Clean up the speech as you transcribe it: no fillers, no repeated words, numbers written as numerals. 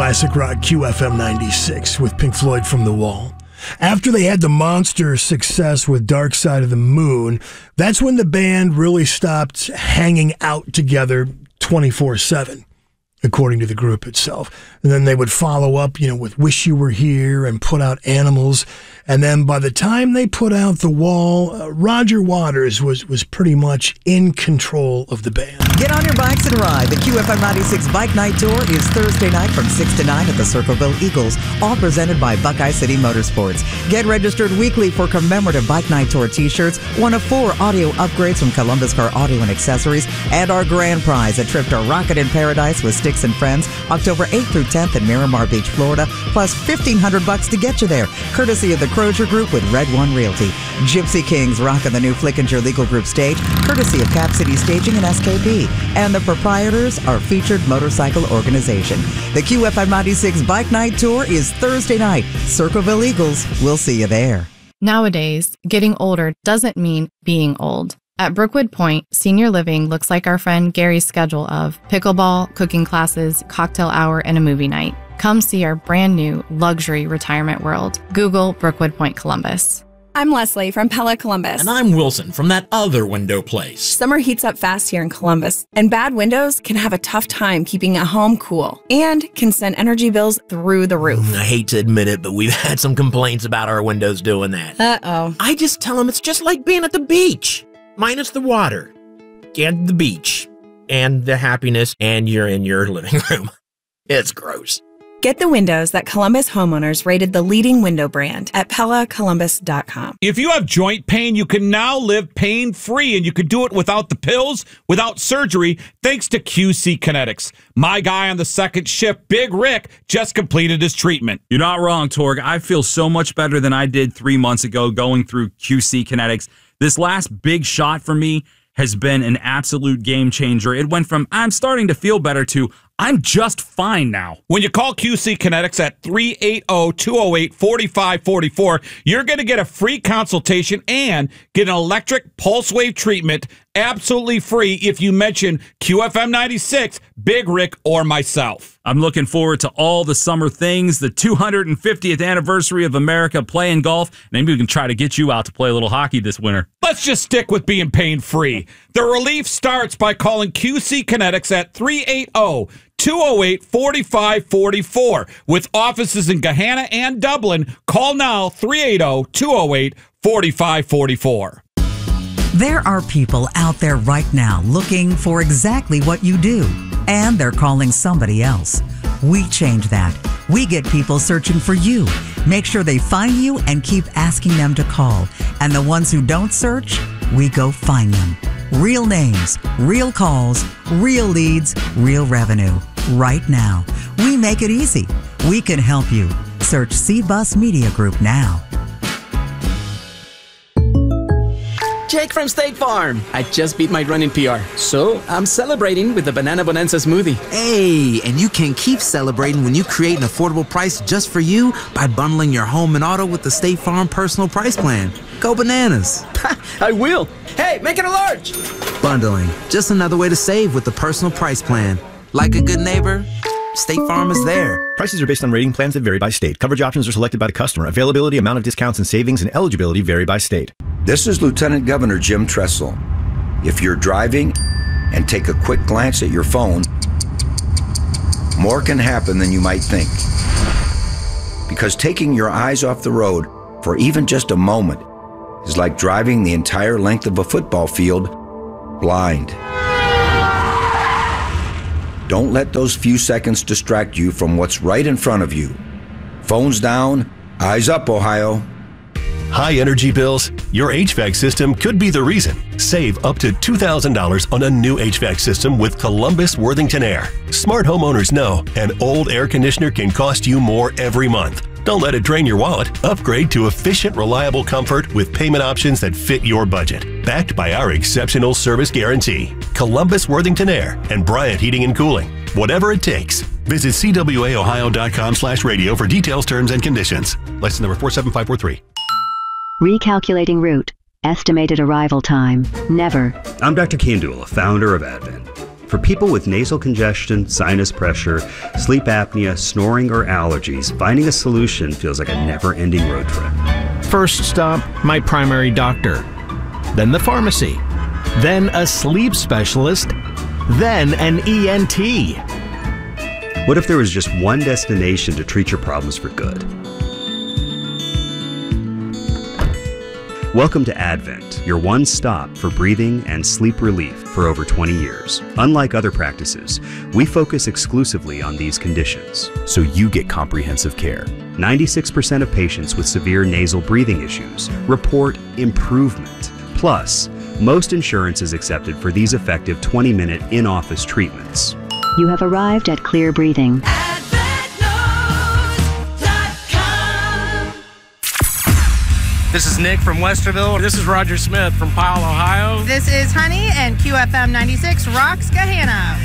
classic rock QFM 96 with Pink Floyd from The Wall. After they had the monster success with Dark Side of the Moon, that's when the band really stopped hanging out together 24/7, according to the group itself. And then they would follow up, with Wish You Were Here and put out Animals. And then by the time they put out The Wall, Roger Waters was pretty much in control of the band. Get on your bikes and ride. The QFM 96 Bike Night Tour is Thursday night from 6 to 9 at the Circleville Eagles, all presented by Buckeye City Motorsports. Get registered weekly for commemorative Bike Night Tour t-shirts, one of 4 audio upgrades from Columbus Car Audio and Accessories, and our grand prize, a trip to Rocket in Paradise with Sticks and Friends, October 8th through 10th in Miramar Beach, Florida, plus $1,500 to get you there, courtesy of the Crozier Group with Red One Realty. Gypsy Kings rocking the new Flickinger Legal Group stage, courtesy of Cap City Staging and SKP. And the proprietors are Featured Motorcycle Organization. The QFM 96 Bike Night Tour is Thursday night. Circleville Eagles, we'll see you there. Nowadays, getting older doesn't mean being old. At Brookwood Point, senior living looks like our friend Gary's schedule of pickleball, cooking classes, cocktail hour, and a movie night. Come see our brand new luxury retirement world. Google Brookwood Point Columbus. I'm Leslie from Pella Columbus. And I'm Wilson from that other window place. Summer heats up fast here in Columbus, and bad windows can have a tough time keeping a home cool and can send energy bills through the roof. I hate to admit it, but we've had some complaints about our windows doing that. Uh-oh. I just tell them it's just like being at the beach, minus the water and the beach and the happiness, and you're in your living room. It's gross. Get the windows that Columbus homeowners rated the leading window brand at PellaColumbus.com. If you have joint pain, you can now live pain-free, and you can do it without the pills, without surgery, thanks to QC Kinetics. My guy on the second shift, Big Rick, just completed his treatment. You're not wrong, Torg. I feel so much better than I did 3 months ago going through QC Kinetics. This last big shot for me has been an absolute game changer. It went from, I'm starting to feel better, to, I'm just fine now. When you call QC Kinetics at 380-208-4544, you're going to get a free consultation and get an electric pulse wave treatment absolutely free if you mention QFM 96, Big Rick, or myself. I'm looking forward to all the summer things, the 250th anniversary of America playing golf. Maybe we can try to get you out to play a little hockey this winter. Let's just stick with being pain-free. The relief starts by calling QC Kinetics at 380-208-4544. With offices in Gahanna and Dublin, call now 380-208-4544. There are people out there right now looking for exactly what you do, and they're calling somebody else. We change that. We get people searching for you. Make sure they find you and keep asking them to call. And the ones who don't search, we go find them. Real names, real calls, real leads, real revenue. Right now. We make it easy. We can help you. Search C-Bus Media Group now. Jake from State Farm. I just beat my running PR, so I'm celebrating with the Banana Bonanza smoothie. Hey, and you can keep celebrating when you create an affordable price just for you by bundling your home and auto with the State Farm Personal Price Plan. Go bananas. I will. Hey, make it a large. Bundling, just another way to save with the Personal Price Plan. Like a good neighbor, State Farm is there. Prices are based on rating plans that vary by state. Coverage options are selected by the customer. Availability, amount of discounts and savings, and eligibility vary by state. This is Lieutenant Governor Jim Tressel. If you're driving and take a quick glance at your phone, more can happen than you might think. Because taking your eyes off the road for even just a moment is like driving the entire length of a football field blind. Don't let those few seconds distract you from what's right in front of you. Phones down, eyes up, Ohio. High energy bills? Your HVAC system could be the reason. Save up to $2,000 on a new HVAC system with Columbus Worthington Air. Smart homeowners know an old air conditioner can cost you more every month. Don't let it drain your wallet. Upgrade to efficient, reliable comfort with payment options that fit your budget. Backed by our exceptional service guarantee. Columbus Worthington Air and Bryant Heating and Cooling. Whatever it takes. Visit cwaohio.com/radio for details, terms, and conditions. License number 47543. Recalculating route. Estimated arrival time. Never. I'm Dr. Kandula, founder of Advent. For people with nasal congestion, sinus pressure, sleep apnea, snoring, or allergies, finding a solution feels like a never-ending road trip. First stop, my primary doctor. Then the pharmacy. Then a sleep specialist. Then an ENT. What if there was just one destination to treat your problems for good? Welcome to Advent, your one stop for breathing and sleep relief for over 20 years. Unlike other practices, we focus exclusively on these conditions, so you get comprehensive care. 96% of patients with severe nasal breathing issues report improvement. Plus, most insurance is accepted for these effective 20-minute in-office treatments. You have arrived at Clear Breathing. This is Nick from Westerville. This is Roger Smith from Powell, Ohio. This is Honey, and QFM 96 rocks Gahanna.